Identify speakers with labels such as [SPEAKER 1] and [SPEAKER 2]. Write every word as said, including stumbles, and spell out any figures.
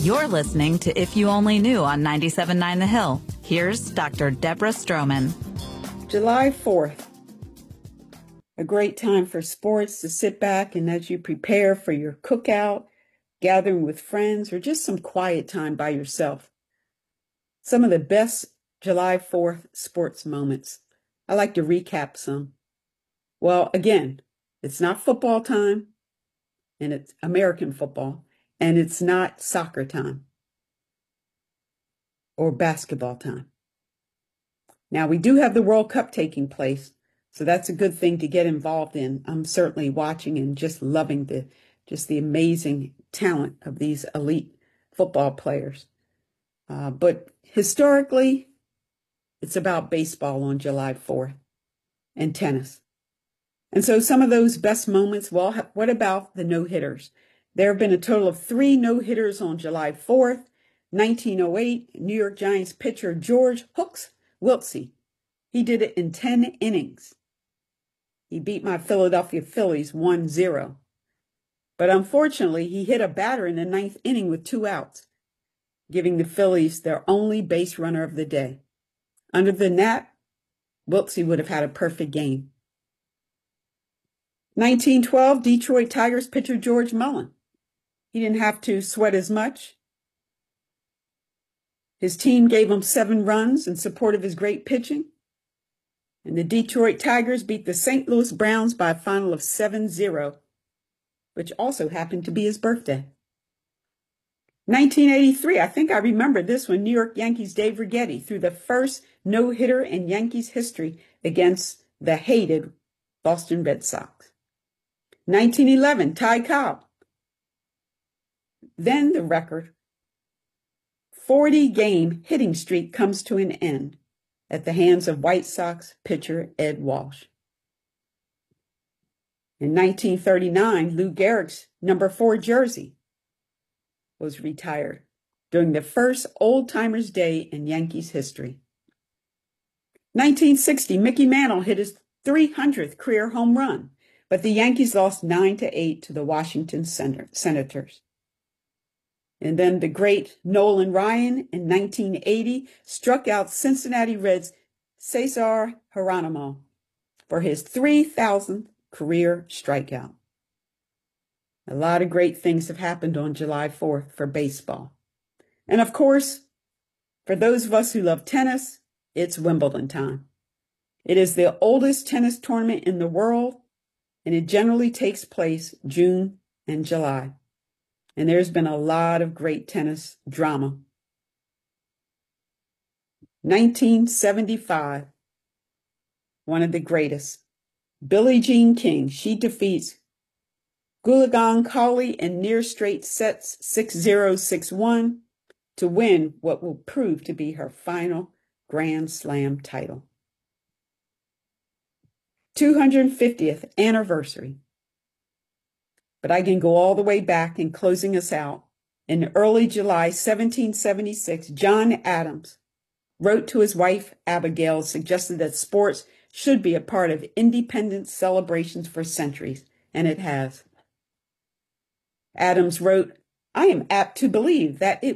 [SPEAKER 1] You're listening to If You Only Knew on ninety-seven point nine The Hill. Here's Doctor Deborah Stroman.
[SPEAKER 2] July fourth, a great time for sports to sit back and as you prepare for your cookout, gathering with friends, or just some quiet time by yourself. Some of the best July fourth sports moments. I like to recap some. Well, again, it's not football time, and it's American football, and it's not soccer time or basketball time. Now, we do have the World Cup taking place, so that's a good thing to get involved in. I'm certainly watching and just loving the just the amazing talent of these elite football players. Uh, but historically, it's about baseball on July fourth and tennis. And so some of those best moments, well, what about the no-hitters? There have been a total of three no-hitters on July fourth. nineteen oh eight, New York Giants pitcher George Hooks Wiltse. He did it in ten innings. He beat my Philadelphia Phillies one zero. But unfortunately, he hit a batter in the ninth inning with two outs, giving the Phillies their only base runner of the day. Under the net, Wiltse would have had a perfect game. nineteen twelve, Detroit Tigers pitcher George Mullin. He didn't have to sweat as much. His team gave him seven runs in support of his great pitching. And the Detroit Tigers beat the Saint Louis Browns by a final of seven zero, which also happened to be his birthday. nineteen eighty-three, I think I remember this one, New York Yankees Dave Righetti threw the first no-hitter in Yankees history against the hated Boston Red Sox. nineteen eleven, Ty Cobb. Then the record forty-game hitting streak comes to an end at the hands of White Sox pitcher Ed Walsh. In nineteen thirty-nine, Lou Gehrig's number four jersey was retired during the first Old Timers Day in Yankees history. nineteen sixty, Mickey Mantle hit his three hundredth career home run, but the Yankees lost nine to eight to the Washington Senators. And then the great Nolan Ryan in nineteen eighty struck out Cincinnati Reds Cesar Geronimo for his three thousandth career strikeout. A lot of great things have happened on July fourth for baseball. And of course, for those of us who love tennis, it's Wimbledon time. It is the oldest tennis tournament in the world, and it generally takes place June and July. And there's been a lot of great tennis drama. nineteen seventy-five, one of the greatest. Billie Jean King, she defeats Guogang Cauley in near straight sets six zero, six one to win what will prove to be her final Grand Slam title. two hundred fiftieth anniversary. But I can go all the way back in closing us out. In early July seventeen seventy-six, John Adams wrote to his wife, Abigail, suggested that sports should be a part of independence celebrations for centuries, and it has. Adams wrote, "I am apt to believe that it